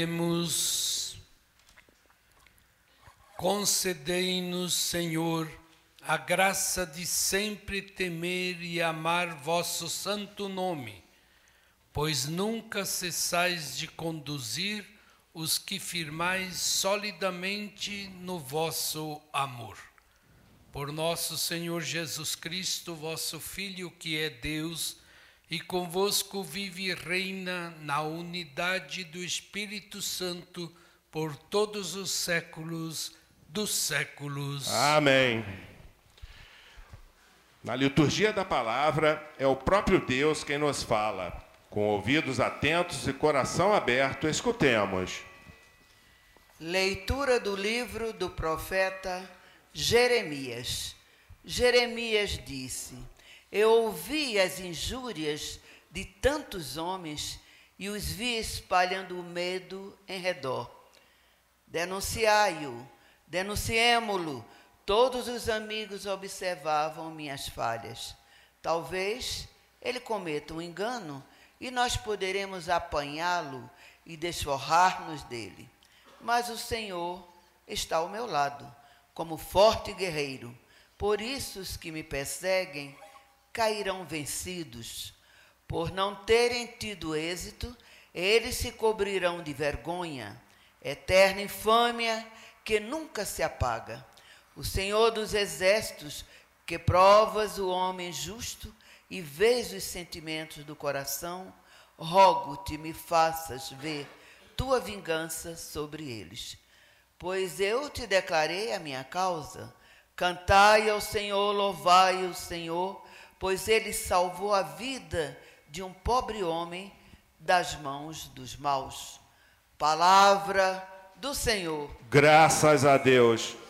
Concedei-nos, Senhor, a graça de sempre temer e amar vosso santo nome, pois nunca cessais de conduzir os que firmais solidamente no vosso amor. Por nosso Senhor Jesus Cristo, vosso Filho, que é Deus, e convosco vive e reina na unidade do Espírito Santo por todos os séculos dos séculos. Amém. Na liturgia da palavra, é o próprio Deus quem nos fala. Com ouvidos atentos e coração aberto, escutemos. Leitura do livro do profeta Jeremias. Jeremias disse: Eu ouvi as injúrias de tantos homens e os vi espalhando o medo em redor. Denunciai-o, denunciemo-lo. Todos os amigos observavam minhas falhas. Talvez ele cometa um engano e nós poderemos apanhá-lo e desforrar-nos dele. Mas o Senhor está ao meu lado, como forte guerreiro. Por isso os que me perseguem cairão vencidos. Por não terem tido êxito, eles se cobrirão de vergonha, eterna infâmia que nunca se apaga. O Senhor dos exércitos, que provas o homem justo e vês os sentimentos do coração, rogo-te, me faças ver tua vingança sobre eles. Pois eu te declarei a minha causa. Cantai ao Senhor, louvai o Senhor, pois ele salvou a vida de um pobre homem das mãos dos maus. Palavra do Senhor. Graças a Deus.